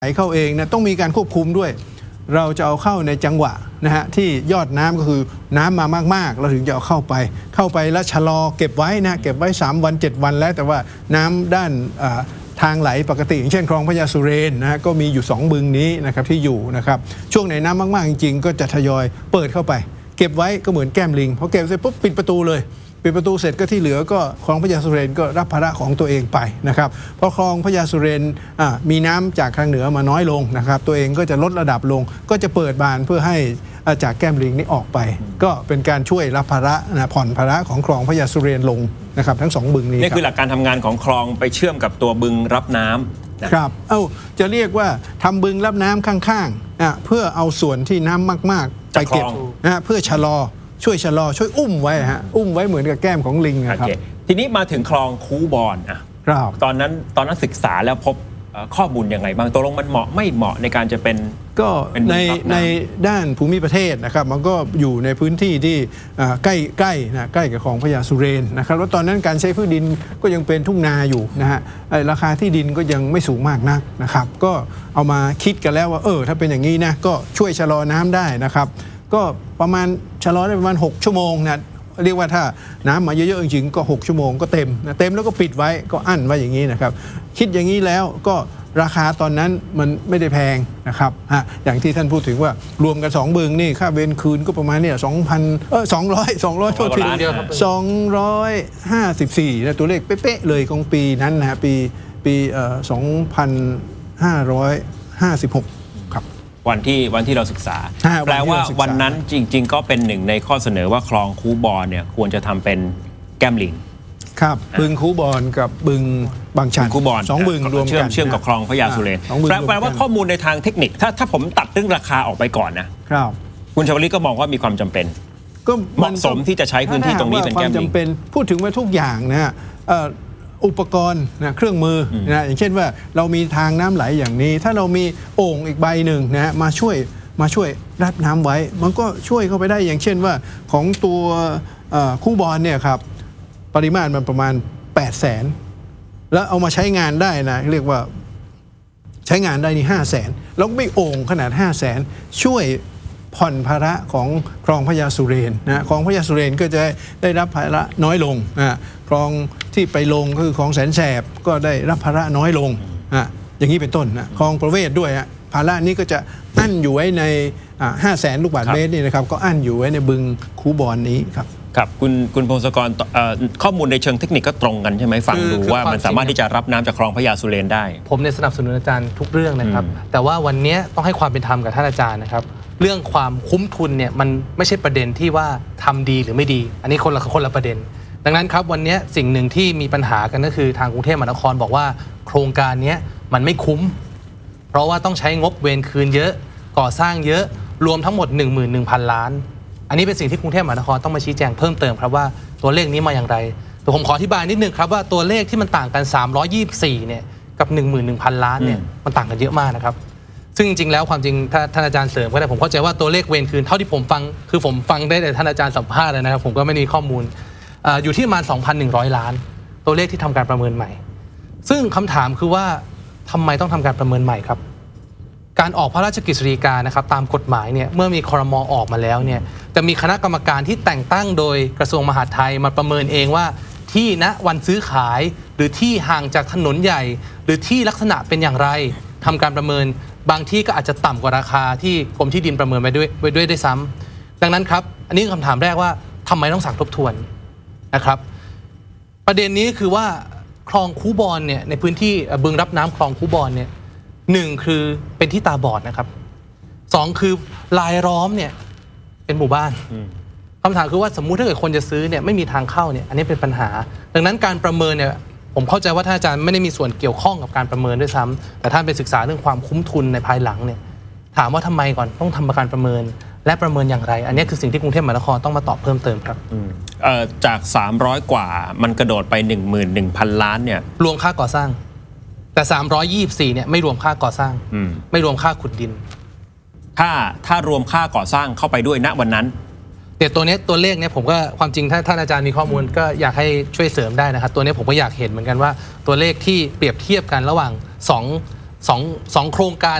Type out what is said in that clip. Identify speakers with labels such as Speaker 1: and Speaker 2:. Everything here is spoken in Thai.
Speaker 1: เข้าเองนะต้องมีการควบคุมด้วยเราจะเอาเข้าในจังหวะนะฮะที่ยอดน้ำก็คือน้ำมามากๆเราถึงจะเอาเข้าไปแล้วชะลอเก็บไว้นะเก็บไว้3 วัน7 วันแล้วแต่ว่าน้ำด้านทางไหลปกติอย่างเช่นคลองพญาสุเรนนะฮะก็มีอยู่2 บึงนี้นะครับที่อยู่นะครับช่วงไหนน้ำมากๆจริงๆก็จะทยอยเปิดเข้าไปเก็บไว้ก็เหมือนแก้มลิงพอเก็บเสร็จปุ๊บปิดประตูเลยปิดประตูเสร็จก็ที่เหลือก็คลองพญาสุเรนก็รับภาระของตัวเองไปนะครับเพราะคลองพญาสุเรนมีน้ำจากทางเหนือมาน้อยลงนะครับตัวเองก็จะลดระดับลงก็จะเปิดบานเพื่อให้จากแก้มลิงนี้ออกไปก็เป็นการช่วยรับภาระผ่อนภาระของคลองพญาสุเรนลงนะครับทั้ง2 บึงนี้
Speaker 2: นี่คือหลักการทำงานของคลองไปเชื่อมกับตัวบึงรับน้ำ
Speaker 1: ครับจะเรียกว่าทำบึงรับน้ำข้างๆเพื่อเอาส่วนที่น้ำมากๆไปเก็บเพื่อชะลอช่วยอุ้มไว้อุ้มไว้เหมือนกับแก้มของลิงครับ
Speaker 2: ทีนี้มาถึงคลองคูบอนตอนนั้นศึกษาแล้วพบข้อมูลยังไงบ้างตกลงมันเหมาะไม่เหมาะในการจะเป็น
Speaker 1: ก็ในด้านภูมิประเทศนะครับมันก็อยู่ในพื้นที่ที่ใกล้กับคลองพญาสุเรนนะครับแล้วตอนนั้นการใช้พื้นดินก็ยังเป็นทุ่งนาอยู่นะฮะราคาที่ดินก็ยังไม่สูงมากนักนะครับก็เอามาคิดกันแล้วว่าถ้าเป็นอย่างนี้นะก็ช่วยชะลอน้ำได้นะครับก็ประมาณชะลอได้ประมาณ6 ชั่วโมงนะเรียกว่าถ้าน้ำมาเยอะๆจริงๆก็6 ชั่วโมงก็เต็มแล้วก็ปิดไว้ก็อั้นไว้อย่างนี้นะครับคิดอย่างนี้แล้วก็ราคาตอนนั้นมันไม่ได้แพงนะครับอย่างที่ท่านพูดถึงว่ารวมกัน2 บึงนี่ค่าเวรคืนก็ประมาณเนี่ย200โทษที254นะตัวเลขเป๊ะๆเลยของปีนั้นนะฮะปี2556
Speaker 2: วันที่เราศึกษาแปลว่าวันนั้นจริงๆก็เป็นหนึ่งในข้อเสนอว่าคลองคูบอนเนี่ยควรจะทำเป็นแก้มลิง
Speaker 1: ครับบึงคูบอนกับบึงบางชัน
Speaker 2: คูบอน
Speaker 1: 2 บึงรวมกัน
Speaker 2: เชื่อมกับคลองพญาสุเรนแปลว่าข้อมูลในทางเทคนิคถ้าผมตัดเรื่องราคาออกไปก่อนนะครับคุณชวลิตก็มองว่ามีความจำเป็นก็เหมาะสมที่จะใช้พื้นที่ตรงนี้เป็นแก้มลิง
Speaker 1: พูดถึงว่าทุกอย่างนะฮะอุปกรณ์เครื่องมืออย่างเช่นว่าเรามีทางน้ำไหลอย่างนี้ถ้าเรามีโอ่งอีกใบหนึ่งนะมาช่วยรับน้ำไว้มันก็ช่วยเข้าไปได้อย่างเช่นว่าของตัวคูบอนเนี่ยครับปริมาณมันประมาณ800,000แล้วเอามาใช้งานได้นะเรียกว่าใช้งานได้นี่500,000แล้วไม่โอ่งขนาด500,000ช่วยผ่อนภาระของคลองพญาสุเรนคลองพญาสุเรนก็จะได้รับภาระน้อยลงคลองที่ไปลงก็คือคลองแสนแสบก็ได้รับภาระน้อยลงอย่างนี้เป็นต้นคลองประเวศด้วยภาระนี้ก็จะอั้นอยู่ไว้ใน500,000 ลูกบาศก์เมตรนี่นะครับก็อั้นอยู่ไว้ในบึงคูบอนนี้ครับ
Speaker 2: ครับคุณพงศกรข้อมูลในเชิงเทคนิคก็ตรงกันใช่ไหมฟังดูว่ามันสามารถที่จะรับน้ำจากคลองพญาสุเรนได้
Speaker 3: ผมสนับสนุนอาจารย์ทุกเรื่องนะครับแต่ว่าวันนี้ต้องให้ความเป็นธรรมกับท่านอาจารย์นะครับเรื่องความคุ้มทุนเนี่ยมันไม่ใช่ประเด็นที่ว่าทำดีหรือไม่ดีอันนี้คนละประเด็นดังนั้นครับวันนี้สิ่งหนึ่งที่มีปัญหากันก็คือทางกรุงเทพมหานครบอกว่าโครงการนี้มันไม่คุ้มเพราะว่าต้องใช้งบเวรคืนเยอะก่อสร้างเยอะรวมทั้งหมด 11,000 ล้านอันนี้เป็นสิ่งที่กรุงเทพมหานครต้องมาชี้แจงเพิ่มเติมครับว่าตัวเลขนี้มาอย่างไรแต่ผมขออธิบายนิดนึงครับว่าตัวเลขที่มันต่างกัน324เนี่ยกับ 11,000 ล้านเนี่ยมันต่างกันเยอะมากนะครับซึ่งจริงๆแล้วความจริงถ้าท่านอาจารย์เสริมก็ได้ผมเข้าใจว่าตัวเลขเวรคืนเท่าที่ผมฟังคือผมฟังได้แต่ท่านอาจารย์สัมภาษณ์เลยนะครับผมก็ไม่มีข้อมูลอยู่ที่ประมาณ 2,100 ล้านตัวเลขที่ทำการประเมินใหม่ซึ่งคำถามคือว่าทำไมต้องทำการประเมินใหม่ครับการออกพระราชกฤษฎีกานะครับตามกฎหมายเนี่ยเมื่อมีครม.ออกมาแล้วเนี่ยจะมีคณะกรรมการที่แต่งตั้งโดยกระทรวงมหาดไทยมาประเมินเองว่าที่ณวันซื้อขายหรือที่ห่างจากถนนใหญ่หรือที่ลักษณะเป็นอย่างไรทำการประเมินบางที่ก็อาจจะต่ำกว่าราคาที่กรมที่ดินประเมินไว้ด้วยซ้ำดังนั้นครับอันนี้คำถามแรกว่าทำไมต้องสั่งทบทวนนะครับประเด็นนี้คือว่าคลองคูบอนเนี่ยในพื้นที่บึงรับน้ำคลองคูบอนเนี่ย1คือเป็นที่ตาบอดนะครับ2คือรายล้อมเนี่ยเป็นหมู่บ้านคำถามคือว่าสมมุติถ้าเกิดคนจะซื้อเนี่ยไม่มีทางเข้าเนี่ยอันนี้เป็นปัญหาดังนั้นการประเมินเนี่ยผมเข้าใจว่าท่านอาจารย์ไม่ได้มีส่วนเกี่ยวข้องกับการประเมินด้วยซ้ำแต่ท่านไปศึกษาเรื่องความคุ้มทุนในภายหลังเนี่ยถามว่าทำไมก่อนต้องทำการประเมินและประเมินอย่างไรอันนี้คือสิ่งที่กรุงเทพมหานครต้องมาตอบเพิ่มเติมครับ
Speaker 2: จาก300กว่ามันกระโดดไป 11,000 ล้านเนี่ย
Speaker 3: รวมค่าก่อสร้างแต่324เนี่ยไม่รวมค่าก่อสร้างไม่รวมค่าขุดดิน
Speaker 2: ถ้ารวมค่าก่อสร้างเข้าไปด้วยณวันนั้น
Speaker 3: แต่ตัวนี้ตัวเลขเนี่ยผมก็ความจริงถ้าท่านอาจารย์มีข้อมูลก็อยากให้ช่วยเสริมได้นะครับตัวนี้ผมก็อยากเห็นเหมือนกันว่าตัวเลขที่เปรียบเทียบกันระหว่าง2 สองโครงการ